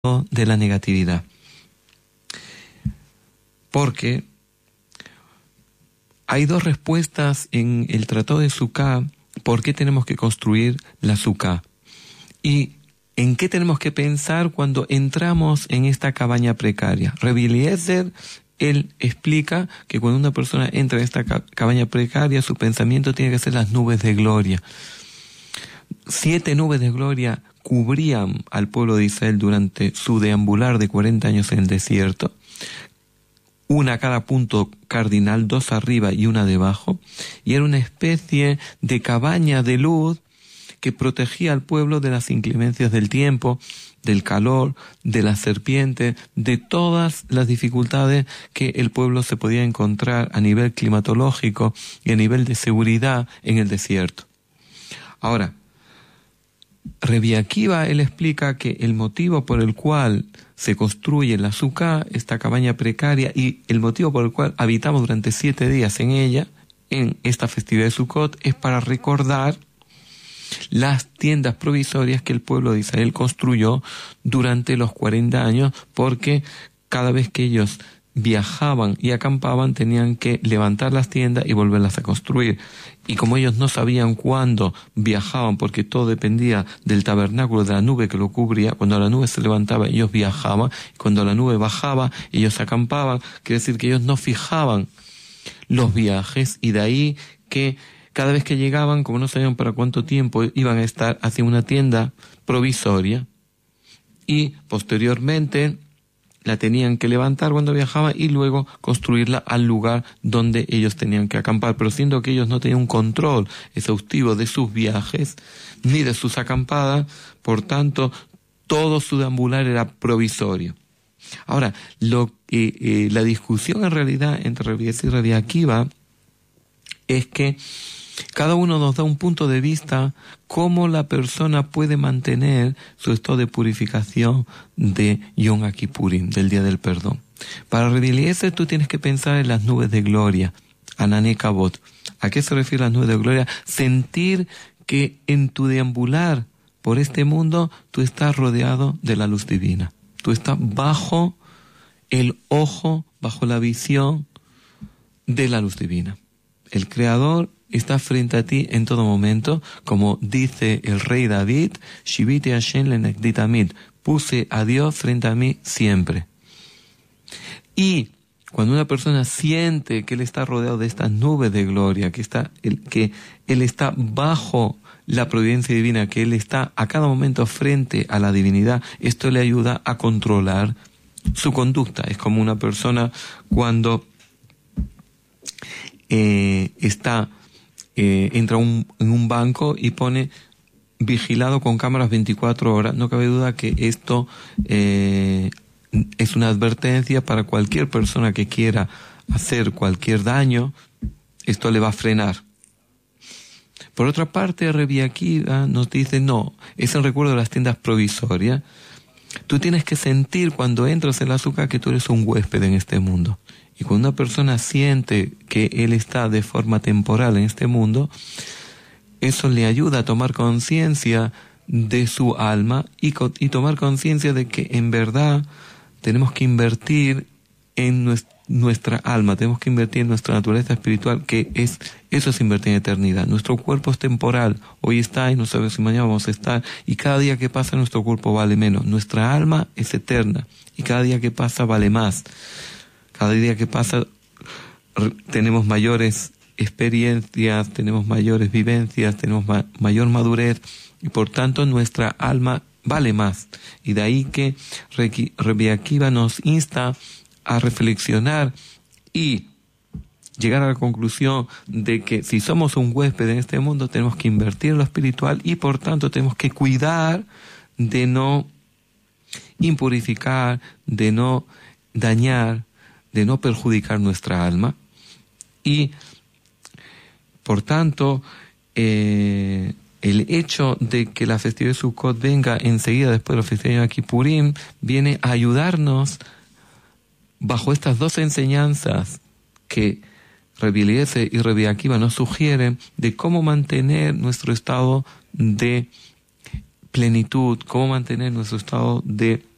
de la negatividad. Porque hay dos respuestas en el Tratado de Sukkah por qué tenemos que construir la Sukkah y en qué tenemos que pensar cuando entramos en esta cabaña precaria. Rabbi Eliezer, él explica que cuando una persona entra en esta cabaña precaria, su pensamiento tiene que ser las nubes de gloria. 7 nubes de gloria cubrían al pueblo de Israel durante su deambular de 40 años en el desierto. Una a cada punto cardinal, 2 arriba y una debajo. Y era una especie de cabaña de luz que protegía al pueblo de las inclemencias del tiempo, del calor, de las serpientes, de todas las dificultades que el pueblo se podía encontrar a nivel climatológico y a nivel de seguridad en el desierto. Ahora, Rabbi Akiva, él explica que el motivo por el cual se construye la Sukkah, esta cabaña precaria, y el motivo por el cual habitamos durante 7 días en ella, en esta festividad de Sukkot, es para recordar las tiendas provisorias que el pueblo de Israel construyó durante los 40 años, porque cada vez que ellos viajaban y acampaban tenían que levantar las tiendas y volverlas a construir. Y como ellos no sabían cuándo viajaban, porque todo dependía del tabernáculo, de la nube que lo cubría, cuando la nube se levantaba ellos viajaban, y cuando la nube bajaba ellos acampaban. Quiere decir que ellos no fijaban los viajes, y de ahí que cada vez que llegaban, como no sabían para cuánto tiempo iban a estar, hacia una tienda provisoria, y posteriormente la tenían que levantar cuando viajaban y luego construirla al lugar donde ellos tenían que acampar. Pero siendo que ellos no tenían un control exhaustivo de sus viajes ni de sus acampadas, por tanto, todo su deambular era provisorio. Ahora, la discusión en realidad entre Rabbi Eliezer y Rabbi Akiva es que cada uno nos da un punto de vista cómo la persona puede mantener su estado de purificación de Yom Kippurim, del Día del Perdón. Para Rabbi Eliezer tú tienes que pensar en las nubes de gloria, Anané Kabod. ¿A qué se refiere las nubes de gloria? Sentir que en tu deambular por este mundo tú estás rodeado de la luz divina. Tú estás bajo el ojo, bajo la visión de la luz divina. El Creador está frente a ti en todo momento, como dice el rey David, Shiviti Hashem lenegdi tamid, puse a Dios frente a mí siempre. Y cuando una persona siente que él está rodeado de estas nubes de gloria, que él está bajo la providencia divina, que él está a cada momento frente a la divinidad, esto le ayuda a controlar su conducta. Es como una persona cuando entra en un banco y pone vigilado con cámaras 24 horas. No cabe duda que esto es una advertencia para cualquier persona que quiera hacer cualquier daño. Esto le va a frenar. Por otra parte, Rabbi Akiva nos dice, no, es el recuerdo de las tiendas provisorias. Tú tienes que sentir cuando entras en la Sukkah que tú eres un huésped en este mundo. Y cuando una persona siente que él está de forma temporal en este mundo, eso le ayuda a tomar conciencia de su alma y tomar conciencia de que en verdad tenemos que invertir en nuestra alma, tenemos que invertir en nuestra naturaleza espiritual, eso es invertir en eternidad. Nuestro cuerpo es temporal, hoy está y no sabemos si mañana vamos a estar, y cada día que pasa nuestro cuerpo vale menos. Nuestra alma es eterna y cada día que pasa vale más. Cada día que pasa tenemos mayores experiencias, tenemos mayores vivencias, tenemos mayor madurez, y por tanto nuestra alma vale más. Y de ahí que Rabbi Akiva nos insta a reflexionar y llegar a la conclusión de que si somos un huésped en este mundo tenemos que invertir en lo espiritual, y por tanto tenemos que cuidar de no impurificar, de no dañar, de no perjudicar nuestra alma. Y por tanto el hecho de que la festividad de Sukkot venga enseguida después de la festividad de Kippurim viene a ayudarnos bajo estas dos enseñanzas que Rabbi Eliezer y Rabbi Akiva nos sugieren de cómo mantener nuestro estado de plenitud, cómo mantener nuestro estado de